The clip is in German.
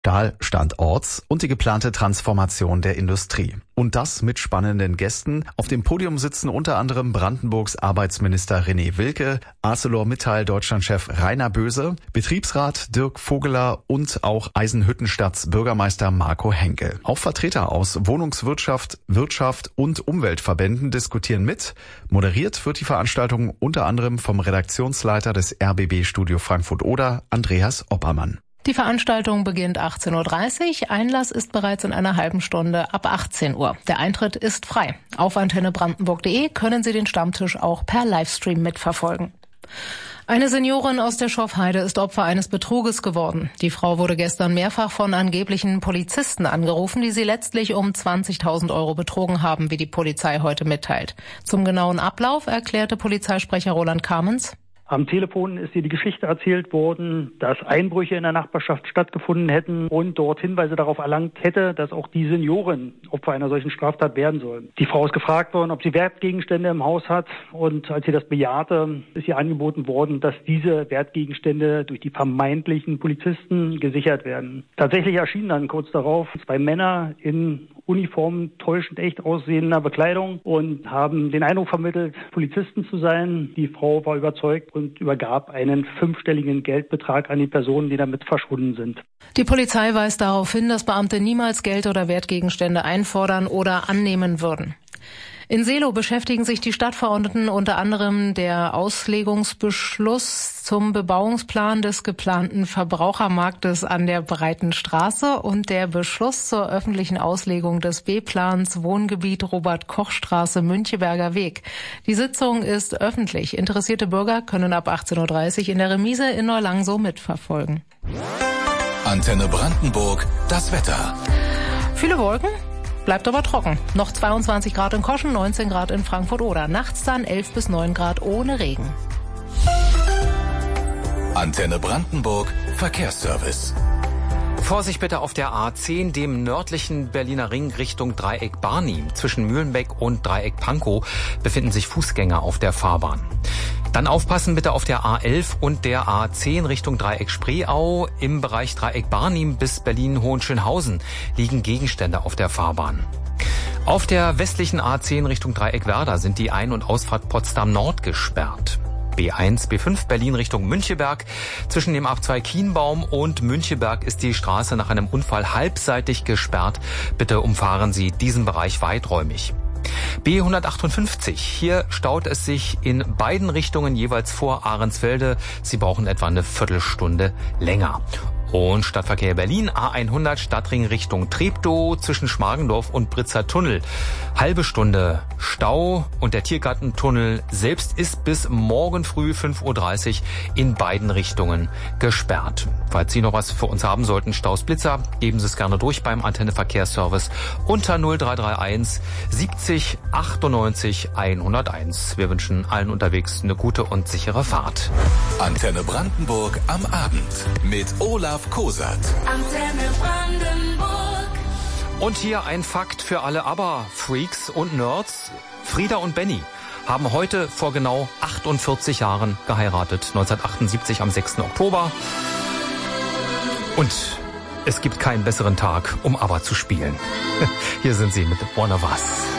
Stahlstandorts und die geplante Transformation der Industrie. Und das mit spannenden Gästen. Auf dem Podium sitzen unter anderem Brandenburgs Arbeitsminister René Wilke, ArcelorMittal Deutschlandchef Rainer Böse, Betriebsrat Dirk Vogeler und auch Eisenhüttenstadts Bürgermeister Marco Henkel. Auch Vertreter aus Wohnungswirtschaft, Wirtschaft und Umweltverbänden diskutieren mit. Moderiert wird die Veranstaltung unter anderem vom Redaktionsleiter des RBB Studio Frankfurt-Oder, Andreas Oppermann. Die Veranstaltung beginnt 18.30 Uhr. Einlass ist bereits in einer halben Stunde ab 18 Uhr. Der Eintritt ist frei. Auf antennebrandenburg.de können Sie den Stammtisch auch per Livestream mitverfolgen. Eine Seniorin aus der Schorfheide ist Opfer eines Betruges geworden. Die Frau wurde gestern mehrfach von angeblichen Polizisten angerufen, die sie letztlich um 20.000 € betrogen haben, wie die Polizei heute mitteilt. Zum genauen Ablauf erklärte Polizeisprecher Roland Kamens: Am Telefon ist ihr die Geschichte erzählt worden, dass Einbrüche in der Nachbarschaft stattgefunden hätten und dort Hinweise darauf erlangt hätte, dass auch die Seniorin Opfer einer solchen Straftat werden soll. Die Frau ist gefragt worden, ob sie Wertgegenstände im Haus hat, und als sie das bejahte, ist ihr angeboten worden, dass diese Wertgegenstände durch die vermeintlichen Polizisten gesichert werden. Tatsächlich erschienen dann kurz darauf 2 Männer in Uniformen, täuschend echt aussehender Bekleidung, und haben den Eindruck vermittelt, Polizisten zu sein. Die Frau war überzeugt und übergab einen 5-stelligen Geldbetrag an die Personen, die damit verschwunden sind. Die Polizei weist darauf hin, dass Beamte niemals Geld oder Wertgegenstände einfordern oder annehmen würden. In Seelow beschäftigen sich die Stadtverordneten unter anderem der Auslegungsbeschluss zum Bebauungsplan des geplanten Verbrauchermarktes an der Breiten Straße und der Beschluss zur öffentlichen Auslegung des B-Plans Wohngebiet Robert-Koch-Straße Müncheberger Weg. Die Sitzung ist öffentlich. Interessierte Bürger können ab 18.30 Uhr in der Remise in Neulangsow mitverfolgen. Antenne Brandenburg, das Wetter. Viele Wolken. Bleibt aber trocken. Noch 22 Grad in Koschen, 19 Grad in Frankfurt-Oder. Nachts dann 11 bis 9 Grad ohne Regen. Antenne Brandenburg, Verkehrsservice. Vorsicht bitte auf der A10, dem nördlichen Berliner Ring Richtung Dreieck Barnim. Zwischen Mühlenbeck und Dreieck Pankow befinden sich Fußgänger auf der Fahrbahn. Dann aufpassen bitte auf der A11 und der A10 Richtung Dreieck Spreeau. Im Bereich Dreieck Barnim bis Berlin-Hohenschönhausen liegen Gegenstände auf der Fahrbahn. Auf der westlichen A10 Richtung Dreieck Werder sind die Ein- und Ausfahrt Potsdam Nord gesperrt. B1, B5 Berlin Richtung Müncheberg. Zwischen dem Abzweig Kienbaum und Müncheberg ist die Straße nach einem Unfall halbseitig gesperrt. Bitte umfahren Sie diesen Bereich weiträumig. B158. Hier staut es sich in beiden Richtungen jeweils vor Ahrensfelde. Sie brauchen etwa eine Viertelstunde länger. Und Stadtverkehr Berlin, A100 Stadtring Richtung Treptow zwischen Schmargendorf und Britzer Tunnel. Halbe Stunde Stau, und der Tiergartentunnel selbst ist bis morgen früh 5.30 Uhr in beiden Richtungen gesperrt. Falls Sie noch was für uns haben sollten, Staus, Blitzer, geben Sie es gerne durch beim Antenne Verkehrsservice unter 0331 70 98 101. Wir wünschen allen unterwegs eine gute und sichere Fahrt. Antenne Brandenburg am Abend mit Olaf Kosat. Antenne Brandenburg. Und hier ein Fakt für alle ABBA-Freaks und Nerds. Frieda und Benny haben heute vor genau 48 Jahren geheiratet. 1978 am 6. Oktober. Und es gibt keinen besseren Tag, um ABBA zu spielen. Hier sind sie mit One of Us.